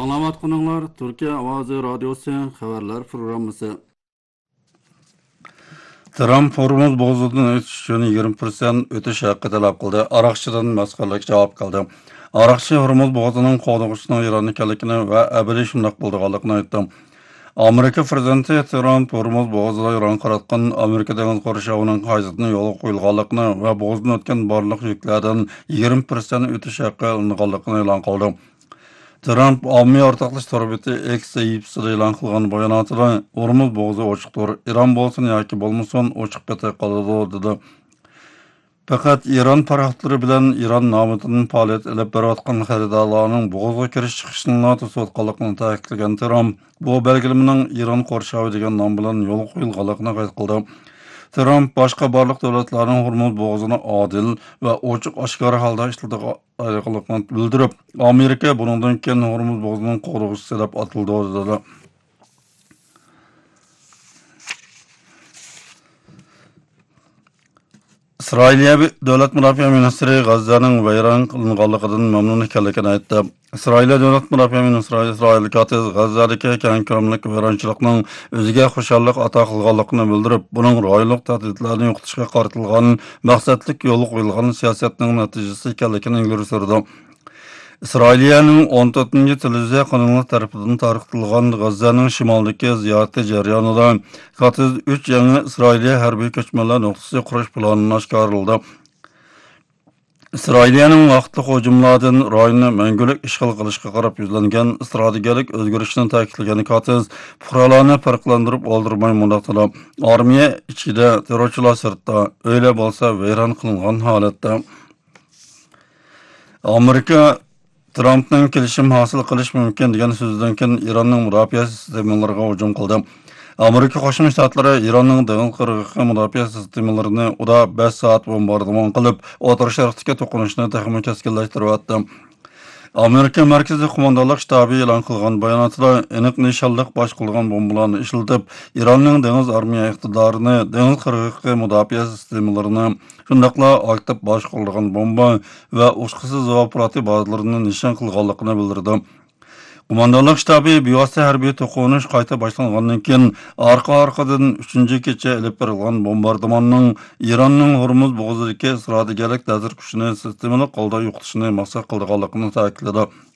Аңламатқаныңлар Türkiye Avazı Radyosu xəbərlər proqramısı. Trump Hormuz boğazından ötüş üçün 20% ötüş haqqı tələb qıldı. Araqçıdan məsxərlik cavab qıldı. Araqçı Hormuz boğazının qoğduğuşunun İran ikənlikini və əbəli şundaq bulduğanlıqını aytdı. Amerika prezidenti Trump Hormuz boğazına İran qaratqan Amerika dəniz qorşağının qayzıdını yolu qoyulğanlıqını və boğazdan ötken barlıq yüklərdən 20% ötüş haqqı alınğanlıqını elan qıldı. Trump ammi ortaqlaş torbeti X-ı elan qılğan bayanatında Hormuz boğazı ochiqdir. İran bolsun yoki bolmasin ochiq qata qoladi dedi. Faqat İran paraxtlari bilan İran nomidan faoliyat olib berayotgan xaridorlarning boğazga kirish chiqishini to'sayotganligini ta'kidlagan Trump bu belgilemening İran qo'rshovi degan nom bilan yo'l qo'yilganligini qayd qildi. Trump boshqa barliq davlatlarning Hormuz boğazini adil va ochiq oshkora holda ishlatganligini bildirib, Amerika buningdan keyin Hormuz boğazının qo'rg'usi deb atildi dedi. İsrailiya Davlat Müdafiə Ministri G'azzaning vayron qilinganligidan mamnun ekanligini aytdi. İsrailiya Davlat Müdafiə Ministri İsrail katiz G'azzadagi keng ko'lamlik vayronchilikning o'ziga xushallik ato qilganligini bildirib, buning rayonlik tahdidlarni yo'qotishga qaratilgan maqsadlik yo'l qo'yilgan siyosatning natijasi ekanligini ilgari surdi. İsrailiyaning 14-ci televiziya kanalı tarafidan tarqatilgan G'azzaning shimolidagi ziyarati jarayonida katiz 3 yangi İsrailiya harbiy ko'chmanlar nuqtasi qurish planini oshkorildi. İsrailiyaning vaqtli hujumlardan rayonni mangulik ishg'ol qilishga qarab yuzlangan strategik o'zgarishni ta'kidlagan katiz fuqarolarni farqlantirib oldirmay mundaqtila armiya ichida terrorchilar sirtda o'yla bo'lsa vayron qilingan holatda Amerika Trumpning kelishim hosil qilish mumkin degan so'zdan keyin Iranning mudofaa sistemalariga hujum qildi. Amerika Qo'shma Shtatlari Iranning dengiz qirg'og'i mudofaa sistemalarini uda 5 soat bombardimon qilib, O'rta Sharqdagi to'qinishni taxmin keskinlashtiryapti. Amerika Markaziy qo'mondonlik shtabi e'lon qilgan bayonotida aniq nishonliq boshqilgan bombalarni ishlatib, Iranning dengiz armiya iqtidorini, dengiz qirg'og'i mudofaa sistemalarini, shundaqla aktiv boshqilgan bomba va ushqisiz zavodlarni bazalarini nishon qilganligini bildirdi. Qo'mondonlik shtabi bevosita harbiy to'qinish qayta boshlangandan keyin orqa-orqadan 3-kecha olib berilgan bombardimonning Iranning Hormuz bo'g'ozidagi strategik ta'sir kuchini sistemali qo'lda yo'qotishni maqsad qilganligini ta'kidladi.